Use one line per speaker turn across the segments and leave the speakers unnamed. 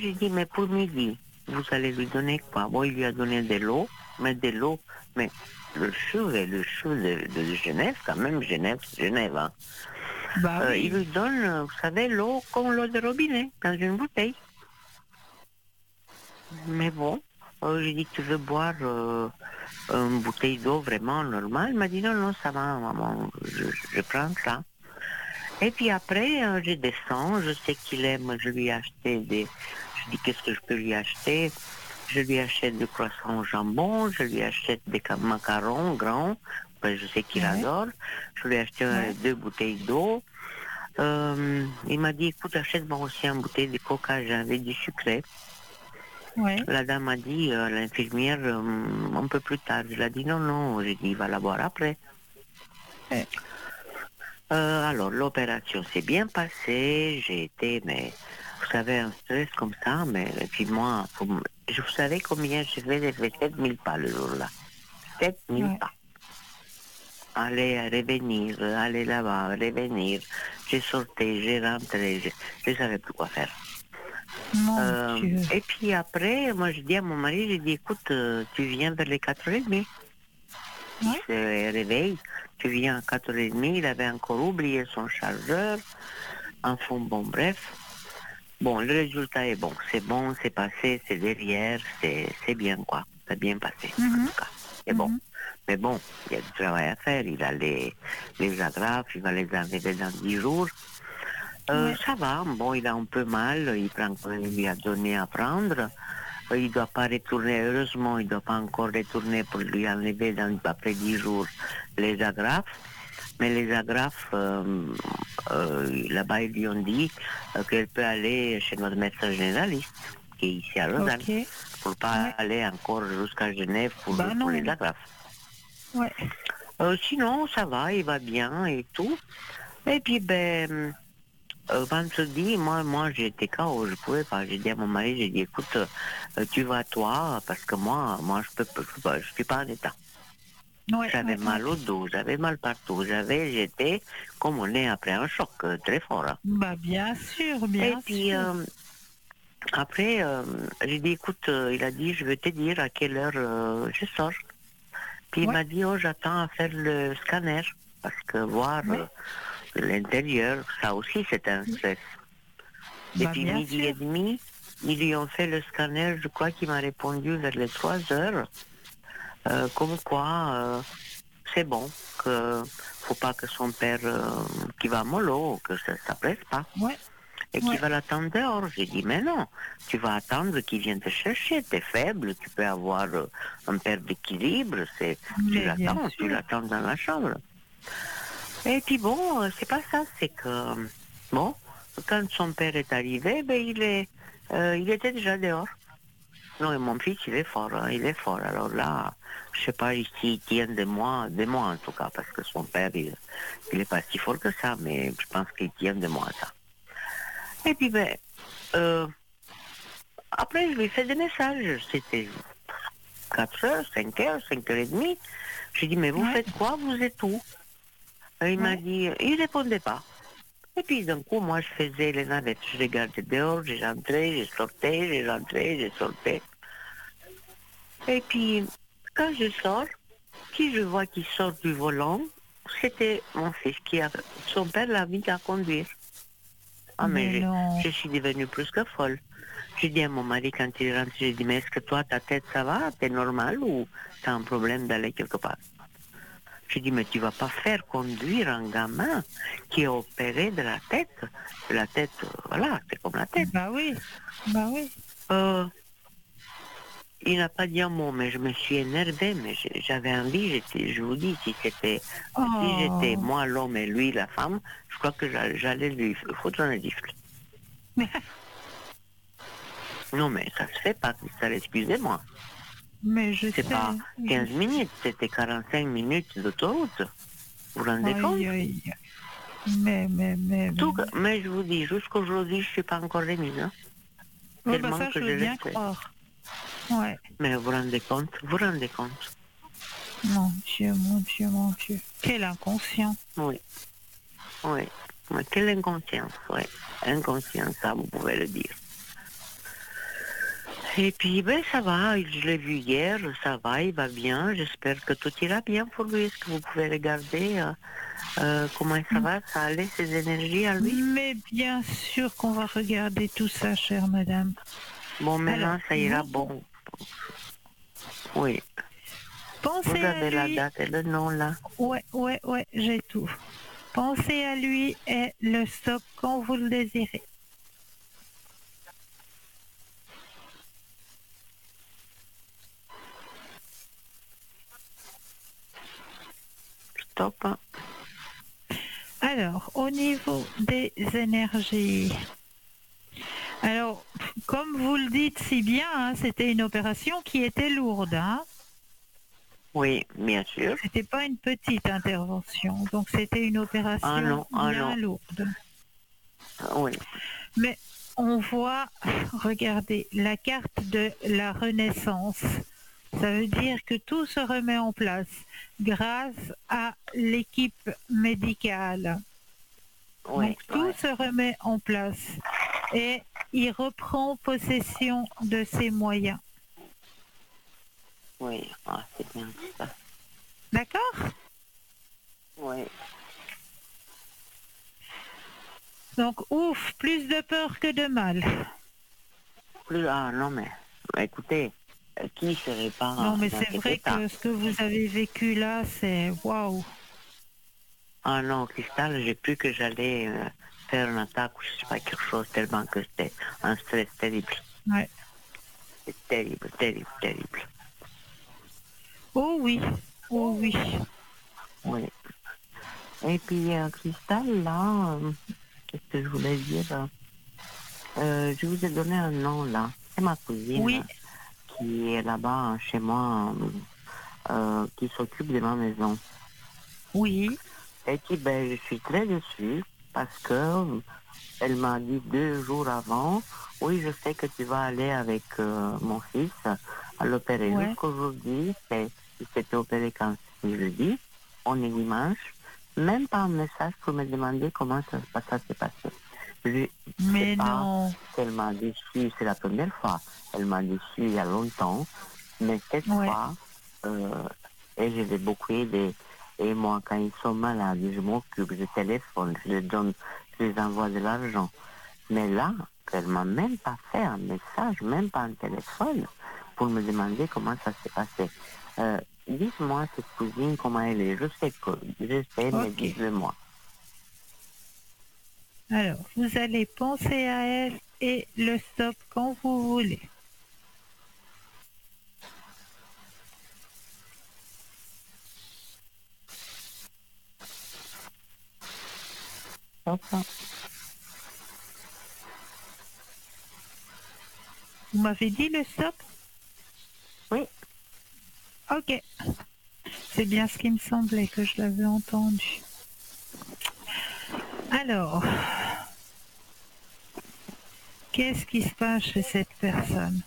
j'ai dit, mais pour midi, vous allez lui donner quoi? Bon, il lui a donné de l'eau, mais de l'eau, mais le chou de Genève, quand même, Genève, hein.
Bah
Il
oui.
lui donne, vous savez, l'eau comme l'eau de robinet, dans une bouteille. Mais bon, j'ai dit, tu veux boire une bouteille d'eau vraiment normale? Il m'a dit, non, non, ça va, maman, je prends ça. Et puis après, je descends, je sais qu'il aime, je lui ai acheté Je dis, qu'est-ce que je peux lui acheter? Je lui achète des croissants au jambon, je lui achète des macarons grands, je sais qu'il
Ouais.
adore. Je lui ai acheté
Ouais.
2 bouteilles d'eau. Il m'a dit, écoute, achète-moi aussi une bouteille de coca, j'avais du sucré.
Ouais.
La dame a dit, l'infirmière, un peu plus tard. Je lui ai dit, non, non, j'ai dit, il va la boire après.
Ouais.
Alors, l'opération s'est bien passée, j'ai été, mais vous savez, un stress comme ça, mais puis moi, vous savez combien j'ai fait 7000 pas le jour-là. 7000
Ouais.
pas. Aller, revenir, aller là-bas, revenir. J'ai sorti, j'ai rentré, je ne savais plus quoi faire.
Mon Dieu.
Et puis après, moi je dis à mon mari, je dis, écoute, tu viens vers les 4h30. Il
Ouais.
se réveille, tu viens à 4h30, il avait encore oublié son chargeur. Enfin bon, bref. Bon, le résultat est bon, c'est passé, c'est derrière, c'est bien quoi. C'est bien passé, en
Mhm.
tout cas. C'est bon.
Mhm.
Mais bon, il y a du travail à faire, il a les agrafes, il va les enlever dans 10 jours.
Ouais.
Ça va, bon, il a un peu mal, il prend quand il lui a donné à prendre. Il ne doit pas retourner, heureusement, il ne doit pas encore retourner pour lui enlever après 10 jours les agrafes. Mais les agrafes, là-bas, ils lui ont dit qu'elle peut aller chez notre médecin généraliste, qui est ici à Lausanne,
Ok.
pour pas
Ouais.
aller encore jusqu'à Genève
Bah
pour les
non.
agrafes.
Ouais.
Sinon, ça va, il va bien et tout. Et puis, ben, vendredi, moi j'étais KO, je pouvais pas. J'ai dit à mon mari, j'ai dit, écoute, tu vas toi, parce que moi je suis pas en état.
Ouais.
J'avais
Ouais. Ouais.
mal au dos, j'avais mal partout. J'étais comme on est après un choc très fort, hein.
Bah bien sûr,
Et
bien
puis
sûr.
après, j'ai dit, écoute, il a dit, je vais te dire à quelle heure je sors. Puis il
Ouais.
m'a dit, oh, j'attends à faire le scanner, parce que voir
Ouais.
l'intérieur, ça aussi c'est un stress. Et
Bah
puis
bien
midi et
sûr.
demi, ils lui ont fait le scanner, je crois qu'il m'a répondu vers les 3 heures, comme quoi c'est bon, que faut pas que son père qui va mollo, que ça presse pas,
Ouais.
et qu'il
Ouais.
va l'attendre dehors. J'ai dit, mais non, tu vas attendre qu'il vienne te chercher, t'es faible, tu peux avoir un père d'équilibre,
Mais bien
tu
sûr.
l'attends dans la chambre. Et puis bon, c'est pas ça, c'est que, bon, quand son père est arrivé, ben il était déjà dehors. Non, et mon fils, il est fort, hein, il est fort. Alors là, je sais pas s'il tient de moi en tout cas, parce que son père, il est pas si fort que ça, mais je pense qu'il tient de moi ça. Et puis, ben, euh, après, je lui ai fait des messages. C'était 4 heures, 5 heures, 5h30. J'ai dit, mais vous
Ouais.
faites quoi? Vous êtes où? Et il m'a
Ouais.
dit, il répondait pas. Et puis d'un coup, moi, je faisais les navettes. Je regardais dehors, je rentrais, je sortais, je rentrais, je sortais. Et puis, quand je sors, qui je vois qui sort du volant, c'était mon fils son père l'a mis à conduire. Ah, mais
Mais non.
je suis devenue plus que folle. J'ai dit à mon mari quand il rentre, j'ai dit, mais est-ce que toi, ta tête, ça va? T'es normal ou t'as un problème d'aller quelque part? J'ai dit, mais tu vas pas faire conduire un gamin qui est opéré de la tête. La tête, voilà, c'est comme la tête.
Bah oui. Bah oui.
Euh, il n'a pas dit un mot, mais je me suis énervée, mais j'avais envie, je vous dis, si j'étais
Oh.
moi l'homme et lui la femme, je crois que j'allais lui foutre un gifle. Non, mais ça se fait pas, ça, excusez-moi.
Mais je
C'est pas
sais. Je
15
sais.
minutes, c'était 45 minutes d'autoroute. Vous vous rendez compte?
Aïe, aïe.
Tout, mais je vous dis, jusqu'aujourd'hui, je suis pas encore remise, hein,
Ouais, bah
tellement
ça,
que
je
je
veux
l'ai
bien
fait.
croire. Ouais.
Mais vous vous rendez compte? Vous vous rendez compte?
Mon Dieu, mon Dieu, mon Dieu. Quel inconscient.
Oui, oui. Mais quelle inconscience, oui. Inconscience, ça, vous pouvez le dire. Et puis, ben, ça va, je l'ai vu hier, ça va, il va bien. J'espère que tout ira bien pour lui. Est-ce que vous pouvez regarder comment ça va, ça allait, ses énergies à lui?
Mais bien sûr qu'on va regarder tout ça, chère madame.
Bon,
Alors,
maintenant, ça ira bon. Oui. Vous
pensez à
avez la
lui.
date et le nom, là?
Ouais, j'ai tout. Pensez à lui et le stop quand vous le désirez.
Stop. Hein.
Alors, au niveau des énergies, alors, comme vous le dites si bien, hein, c'était une opération qui était lourde. Hein.
Oui, bien sûr.
C'était pas une petite intervention, donc c'était une opération
Ah
bien
non.
lourde.
Oui.
Mais on voit, regardez, la carte de la Renaissance. Ça veut dire que tout se remet en place grâce à l'équipe médicale.
Oui,
Donc tout
oui.
se remet en place et il reprend possession de ses moyens.
Oui, ah, c'est bien ça.
D'accord?
Oui.
Donc ouf, plus de peur que de mal.
Ah non, mais écoutez, qui serait
Non,
pas
mais
dans
c'est
cet
vrai
état?
que ce que vous avez vécu là, c'est waouh.
Ah non, Cristal, j'ai cru que j'allais faire une attaque ou je sais pas, quelque chose, tellement que c'était un stress terrible.
Ouais.
C'est terrible, terrible, terrible.
Oh oui, oh oui.
Oui. Et puis, Cristal, là, qu'est-ce que je voulais dire? Je vous ai donné un nom, là. C'est ma
Oui,
cousine qui est là-bas chez moi, qui s'occupe de ma maison.
oui,
Et qui, ben, je suis très déçue parce que elle m'a dit 2 jours avant, oui, je sais que tu vas aller avec mon fils à l'opérer.
ouais,
Jusqu'aujourd'hui, il s'était opéré quand c'est jeudi, on est dimanche, même pas un message pour me demander comment ça s'est passé. Je sais
mais
pas
non,
si elle m'a déçu, c'est la première fois, elle m'a déçu il y a longtemps, mais cette
ouais,
fois, et je l'ai beaucoup aidé. Et moi, quand ils sont malades, je m'occupe, je téléphone, je les donne, je les envoie de l'argent. Mais là, elle m'a même pas fait un message, même pas un téléphone, pour me demander comment ça s'est passé. Dites-moi, cette cousine, comment elle est. Je sais, mais
ok.
dites-le-moi.
Alors, vous allez penser à elle et le stop quand vous voulez.
D'accord.
Vous m'avez dit le stop?
Oui,
Ok. C'est bien ce qui me semblait que je l'avais entendu. Alors, qu'est-ce qui se passe chez cette personne?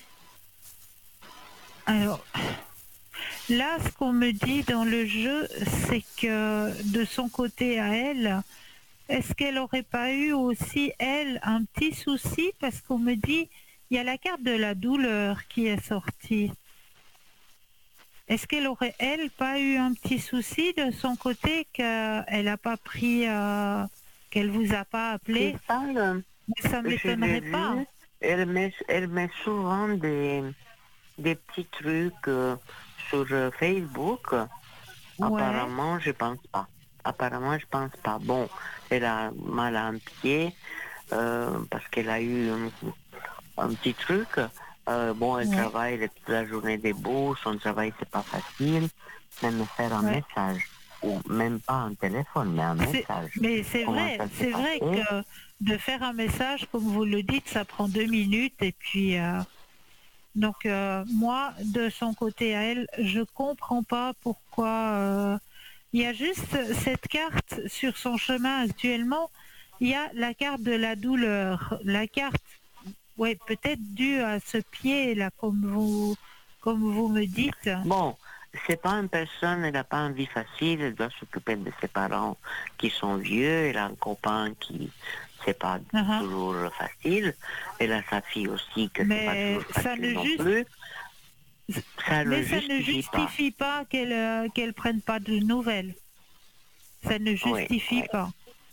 Alors, là, ce qu'on me dit dans le jeu, c'est que de son côté à elle, est-ce qu'elle n'aurait pas eu aussi, elle, un petit souci? Parce qu'on me dit, il y a la carte de la douleur qui est sortie. Est-ce qu'elle aurait, elle, pas eu un petit souci de son côté qu'elle n'a pas pris, qu'elle vous a pas appelé?
Cristal,
Mais ça
je l'ai
m'étonnerait pas.
vue, elle met souvent des petits trucs sur Facebook.
Ouais,
Apparemment, je pense pas. Apparemment, je pense pas. Bon, elle a mal à un pied parce qu'elle a eu un petit truc. Bon, elle
ouais,
travaille toute la journée debout. Son travail, c'est pas facile. Même me faire un
ouais.
message ou même pas un téléphone, mais un message.
Mais
Comment ça s'est
c'est vrai
passé?
que de faire un message, comme vous le dites, ça prend 2 minutes et puis donc moi, de son côté à elle, je comprends pas pourquoi. Il y a juste cette carte sur son chemin actuellement. Il y a la carte de la douleur, la carte, ouais, peut-être due à ce pied là, comme vous me dites.
Bon, c'est pas une personne, elle n'a pas une vie facile, elle doit s'occuper de ses parents qui sont vieux, elle a un copain c'est pas toujours facile. Elle a sa fille aussi, que c'est pas
Mais
toujours facile non plus. Ça
mais
ne
ça ne justifie pas qu'elle prenne pas de nouvelles. Ça ne
Oui,
justifie
oui,
pas.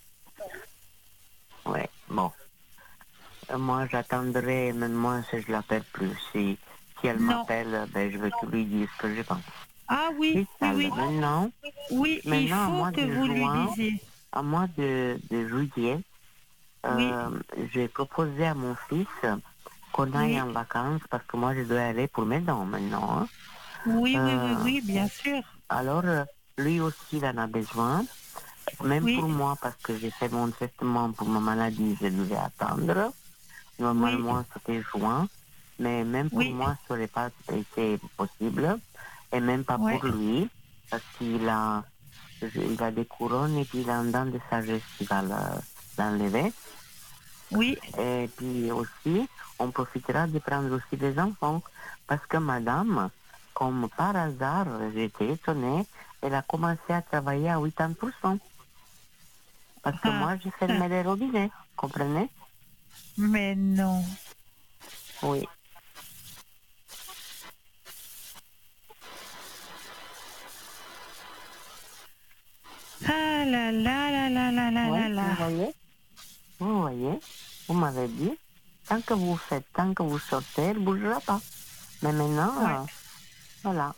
oui. Bon. Moi, j'attendrai, même moi, si je l'appelle plus. Si elle
Non.
m'appelle, ben, je vais tout lui dire ce que je pense.
Ah oui, oui, oui.
Maintenant,
Oui, il
à
faut
mois
que
de
vous lui
juin,
disiez.
à mois de juillet,
Oui,
j'ai proposé à mon fils qu'on aille
oui,
en vacances parce que moi, je dois aller pour mes dents maintenant, hein.
oui, oui, oui,
Euh,
oui, bien sûr.
alors, lui aussi, il en a besoin. Même
Oui,
pour moi, parce que j'ai fait mon traitement pour ma maladie, je devais attendre.
oui,
Normalement, c'était juin, mais même pour
oui,
moi, ça n'aurait pas été possible, et même pas
ouais,
pour lui, parce il a des couronnes et puis il a un dent de sagesse qui va l'enlever.
oui.
Et puis aussi, on profitera de prendre aussi des enfants, parce que madame, comme par hasard, j'étais étonnée, elle a commencé à travailler à 80%. Parce que
Ah,
moi, j'ai fermé les robinets, comprenez?
mais non.
Oui.
Ah là là là là là là
Oui,
là là.
vous voyez, vous m'avez dit, tant que vous faites, tant que vous sortez, elle ne bougera pas. Mais
Ouais.
maintenant, voilà.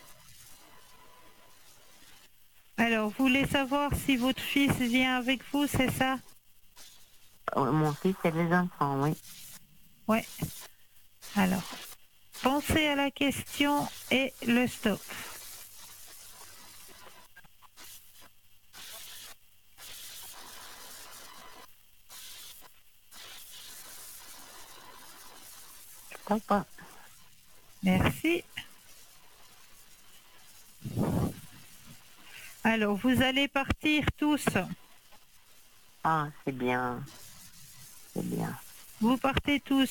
Alors, vous voulez savoir si votre fils vient avec vous, c'est ça?
Mon fils et les enfants, oui.
Ouais. Alors, pensez à la question et le stop.
Papa.
Merci. Alors, vous allez partir tous.
Ah, c'est bien, c'est bien.
Vous partez tous.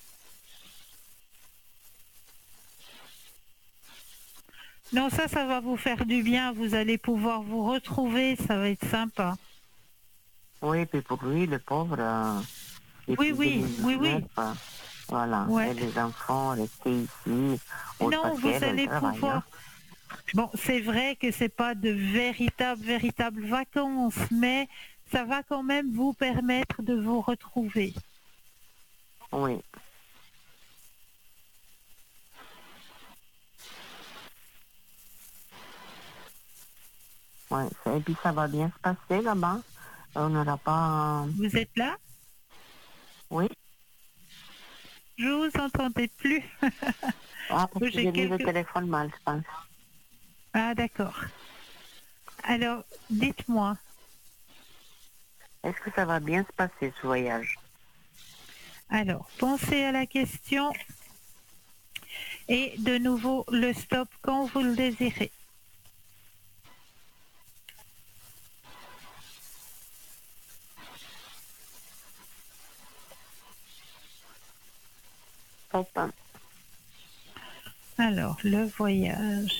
Non, ça va vous faire du bien. Vous allez pouvoir vous retrouver. Ça va être sympa.
Oui, puis pour lui, le pauvre,
Oui,
depuis
oui, oui,
2019,
oui.
voilà.
Ouais.
Et les enfants restés ici,
Non,
parce qu'elle,
vous
elle
allez
travaille, hein.
pouvoir. Bon, c'est vrai que c'est pas de véritables vacances, mais ça va quand même vous permettre de vous retrouver.
Oui, ouais. Et puis ça va bien se passer là-bas. On n'aura pas...
Vous êtes là?
Oui.
Je vous entendais plus.
Ah, parce que
J'ai
j'ai mis le
quelques.
téléphone mal, je pense.
Ah, d'accord. Alors, dites-moi.
Est-ce que ça va bien se passer, ce voyage?
Alors, pensez à la question et de nouveau le stop quand vous le désirez.
Papa.
Alors, le voyage.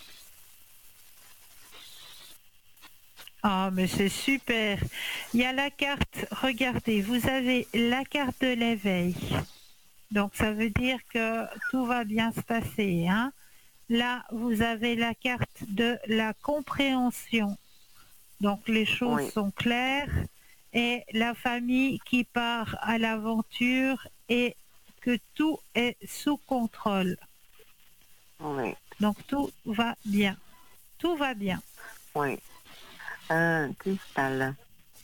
Ah, mais c'est super. Il y a la carte, regardez, vous avez la carte de l'éveil. Donc, ça veut dire que tout va bien se passer, hein. Là, vous avez la carte de la compréhension. Donc, les choses
Oui,
sont claires et la famille qui part à l'aventure et que tout est sous contrôle.
oui,
Donc, tout va bien. Tout va bien.
oui. Cristal,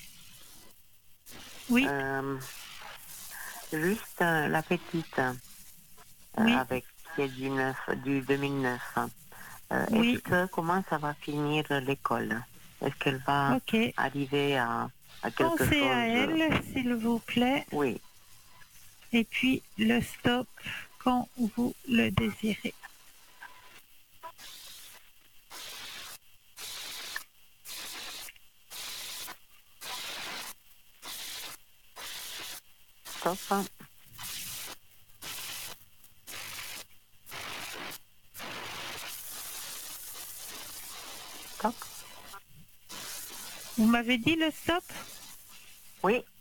Oui,
euh, juste la petite,
oui,
avec qui est du 2009.
oui.
Comment ça va finir l'école? Est-ce qu'elle va
OK.
arriver à quelque
Pensez à
chose?
elle, s'il vous plaît.
Oui,
Et puis, le stop quand vous le désirez.
stop, stop.
Vous m'avez dit le stop?
Oui,